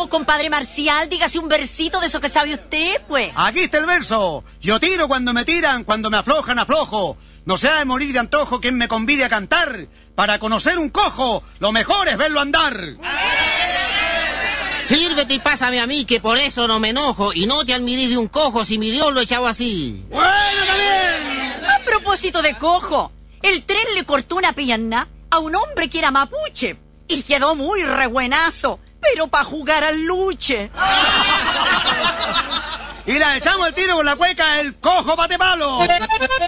pues, compadre Marcial, dígase un versito de eso que sabe usted, pues. Aquí está el verso. Yo tiro cuando me tiran, cuando me aflojan, aflojo. No sea de morir de antojo quien me convide a cantar. Para conocer un cojo, lo mejor es verlo andar. Sírvete y pásame a mí, que por eso no me enojo. Y no te admirís de un cojo si mi Dios lo echaba así. Bueno, también. A propósito de cojo, el tren le cortó una pierna a un hombre que era mapuche. Y quedó muy rebuenazo, pero para jugar al luche. Y la echamos el tiro con la cueca, el cojo bate palo.